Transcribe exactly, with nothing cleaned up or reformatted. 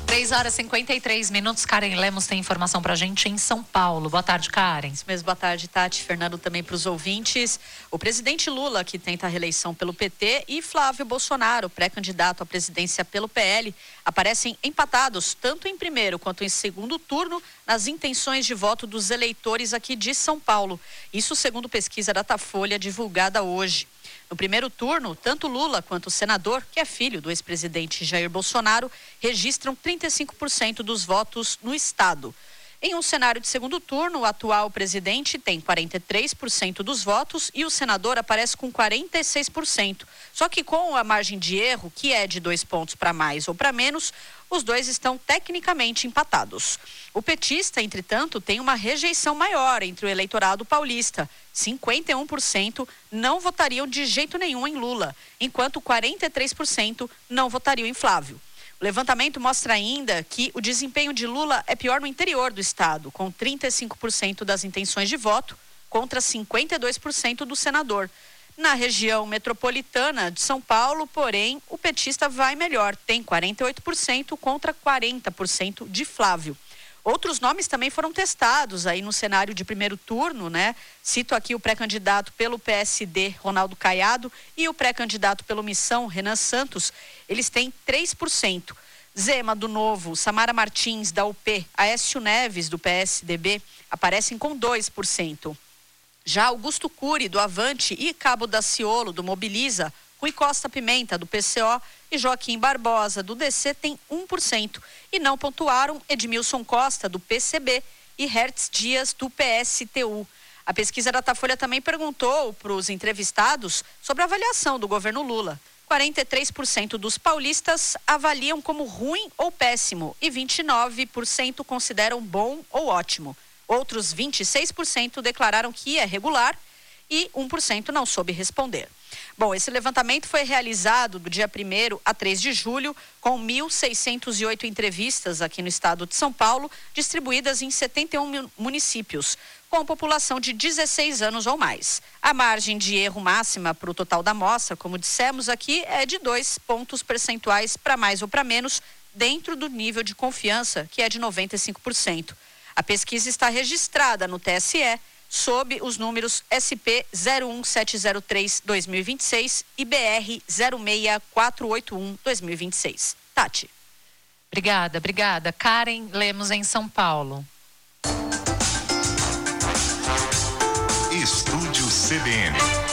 três horas e cinquenta e três minutos. Karen Lemos tem informação pra gente em São Paulo. Boa tarde, Karen. Isso mesmo, boa tarde, Tati. Fernando também para os ouvintes. O presidente Lula, que tenta a reeleição pelo P T, e Flávio Bolsonaro, pré-candidato à presidência pelo P L, aparecem empatados, tanto em primeiro quanto em segundo turno, nas intenções de voto dos eleitores aqui de São Paulo. Isso segundo pesquisa Datafolha divulgada hoje. No primeiro turno, tanto Lula quanto o senador, que é filho do ex-presidente Jair Bolsonaro, registram trinta e cinco por cento dos votos no estado. Em um cenário de segundo turno, o atual presidente tem quarenta e três por cento dos votos e o senador aparece com quarenta e seis por cento. Só que com a margem de erro, que é de dois pontos para mais ou para menos, os dois estão tecnicamente empatados. O petista, entretanto, tem uma rejeição maior entre o eleitorado paulista. cinquenta e um por cento não votariam de jeito nenhum em Lula, enquanto quarenta e três por cento não votariam em Flávio. O levantamento mostra ainda que o desempenho de Lula é pior no interior do estado, com trinta e cinco por cento das intenções de voto contra cinquenta e dois por cento do senador. Na região metropolitana de São Paulo, porém, o petista vai melhor, tem quarenta e oito por cento contra quarenta por cento de Flávio. Outros nomes também foram testados aí no cenário de primeiro turno, né? Cito aqui o pré-candidato pelo P S D, Ronaldo Caiado, e o pré-candidato pelo Missão, Renan Santos. Eles têm três por cento. Zema, do Novo, Samara Martins, da U P, Aécio Neves, do P S D B, aparecem com dois por cento. Já Augusto Cury, do Avante, e Cabo Daciolo, do Mobiliza, Rui Costa Pimenta, do P C O, e Joaquim Barbosa, do D C, tem um por cento. E não pontuaram Edmilson Costa, do P C B, e Hertz Dias, do P S T U. A pesquisa Datafolha também perguntou para os entrevistados sobre a avaliação do governo Lula. quarenta e três por cento dos paulistas avaliam como ruim ou péssimo e vinte e nove por cento consideram bom ou ótimo. Outros vinte e seis por cento declararam que é regular e um por cento não soube responder. Bom, esse levantamento foi realizado do dia primeiro a três de julho, com mil seiscentas e oito entrevistas aqui no estado de São Paulo, distribuídas em setenta e um municípios, com população de dezesseis anos ou mais. A margem de erro máxima para o total da amostra, como dissemos aqui, é de dois pontos percentuais para mais ou para menos, dentro do nível de confiança, que é de noventa e cinco por cento. A pesquisa está registrada no T S E, sob os números S P zero um sete zero três barra dois mil e vinte e seis e B R zero seis quatro oito um barra dois mil e vinte e seis. Tati. Obrigada, obrigada. Karen Lemos em São Paulo. Estúdio C B N.